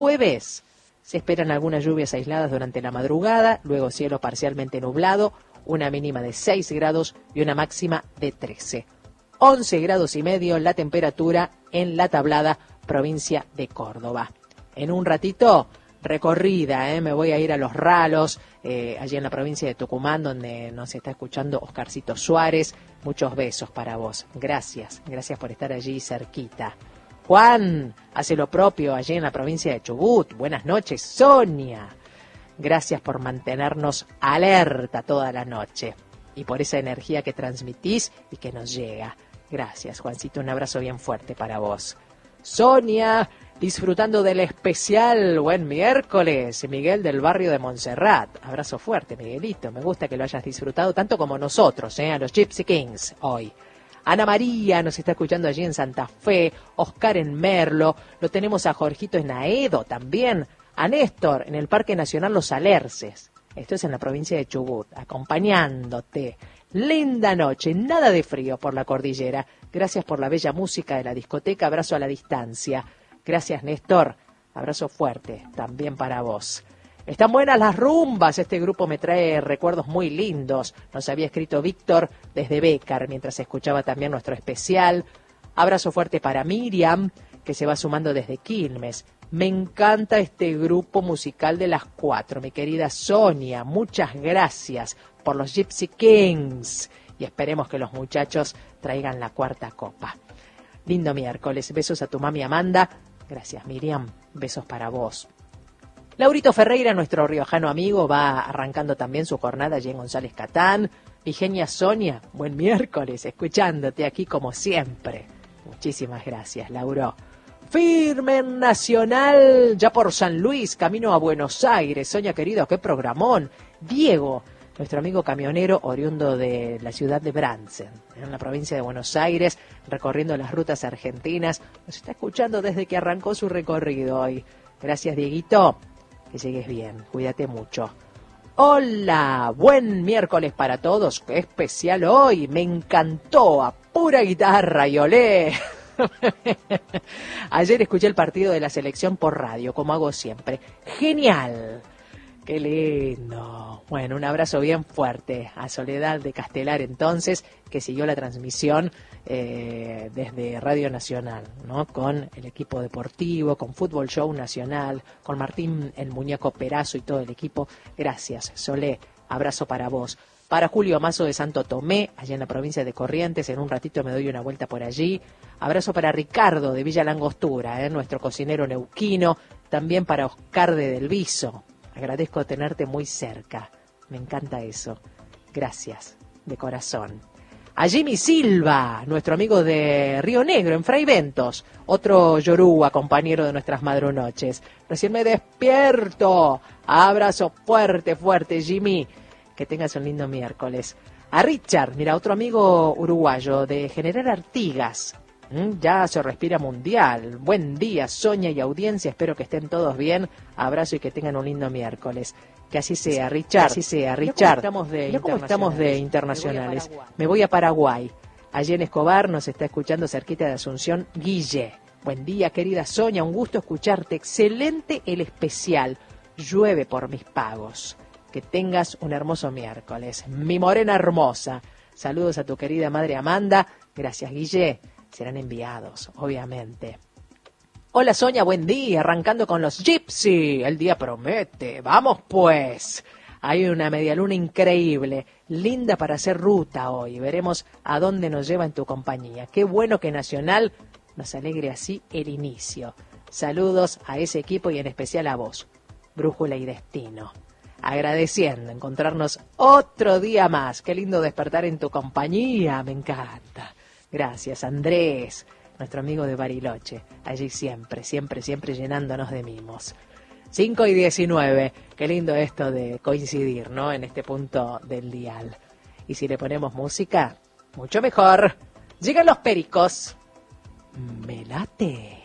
Jueves se esperan algunas lluvias aisladas durante la madrugada, luego cielo parcialmente nublado, una mínima de 6 grados y una máxima de 13. 11 grados y medio la temperatura en la tablada provincia de Córdoba. En un ratito, recorrida, me voy a ir a Los Ralos, allí en la provincia de Tucumán, donde nos está escuchando Oscarcito Suárez. Muchos besos para vos. Gracias por estar allí cerquita. Juan hace lo propio allí en la provincia de Chubut. Buenas noches, Sonia. Gracias por mantenernos alerta toda la noche y por esa energía que transmitís y que nos llega. Gracias, Juancito, un abrazo bien fuerte para vos. Sonia, disfrutando del especial Buen Miércoles, Miguel del barrio de Montserrat. Abrazo fuerte, Miguelito. Me gusta que lo hayas disfrutado tanto como nosotros, a los Gypsy Kings hoy. Ana María nos está escuchando allí en Santa Fe, Oscar en Merlo, lo tenemos a Jorgito en Aedo también, a Néstor en el Parque Nacional Los Alerces, esto es en la provincia de Chubut, acompañándote. Linda noche, nada de frío por la cordillera, gracias por la bella música de la discoteca, abrazo a la distancia. Gracias, Néstor, abrazo fuerte también para vos. Están buenas las rumbas, este grupo me trae recuerdos muy lindos. Nos había escrito Víctor desde Bécar, mientras escuchaba también nuestro especial. Abrazo fuerte para Miriam, que se va sumando desde Quilmes. Me encanta este grupo musical de las 4, mi querida Sonia. Muchas gracias por los Gypsy Kings. Y esperemos que los muchachos traigan la 4ª copa. Lindo miércoles, besos a tu mami Amanda. Gracias, Miriam, besos para vos. Laurito Ferreira, nuestro riojano amigo, va arrancando también su jornada allí en González Catán. Mi genia Sonia, buen miércoles, escuchándote aquí como siempre. Muchísimas gracias, Lauro. Firme en Nacional, ya por San Luis, camino a Buenos Aires. Sonia querido, qué programón. Diego, nuestro amigo camionero oriundo de la ciudad de Bransen, en la provincia de Buenos Aires, recorriendo las rutas argentinas. Nos está escuchando desde que arrancó su recorrido hoy. Gracias, Dieguito. Que llegues bien, cuídate mucho. Hola, buen miércoles para todos, qué especial hoy, me encantó, a pura guitarra y olé. Ayer escuché el partido de la selección por radio, como hago siempre. Genial, qué lindo. Bueno, un abrazo bien fuerte a Soledad de Castelar entonces, que siguió la transmisión desde Radio Nacional, ¿no? Con el equipo deportivo, con Fútbol Show Nacional, con Martín el Muñeco Perazo y todo el equipo. Gracias, Solé, abrazo para vos. Para Julio Mazo de Santo Tomé, allá en la provincia de Corrientes, en un ratito me doy una vuelta por allí. Abrazo para Ricardo de Villa Langostura, nuestro cocinero neuquino. También para Oscar de Del Viso. Agradezco tenerte muy cerca, me encanta eso. Gracias, de corazón. A Jimmy Silva, nuestro amigo de Río Negro, en Fray Ventos, otro yoruba, compañero de nuestras madrunoches. Recién me despierto. Abrazo fuerte, fuerte, Jimmy. Que tengas un lindo miércoles. A Richard, mira, otro amigo uruguayo de General Artigas. Ya se respira mundial. Buen día, Sonia y audiencia. Espero que estén todos bien. Abrazo y que tengan un lindo miércoles. Que así sea, Richard. Así sea, Richard. Ya como estamos de internacionales. Me voy a Paraguay. Allí en Escobar nos está escuchando cerquita de Asunción, Guille. Buen día, querida Sonia. Un gusto escucharte. Excelente el especial. Llueve por mis pagos. Que tengas un hermoso miércoles. Mi morena hermosa. Saludos a tu querida madre Amanda. Gracias, Guille. Serán enviados, obviamente. Hola, Sonia, buen día. Arrancando con los Gypsy. El día promete. Vamos, pues. Hay una medialuna increíble. Linda para hacer ruta hoy. Veremos a dónde nos lleva en tu compañía. Qué bueno que Nacional nos alegre así el inicio. Saludos a ese equipo y en especial a vos. Brújula y destino. Agradeciendo encontrarnos otro día más. Qué lindo despertar en tu compañía. Me encanta. Gracias, Andrés, nuestro amigo de Bariloche. Allí siempre, siempre, siempre llenándonos de mimos. 5:19. Qué lindo esto de coincidir, ¿no? En este punto del dial. Y si le ponemos música, mucho mejor. Llegan los pericos. Me late.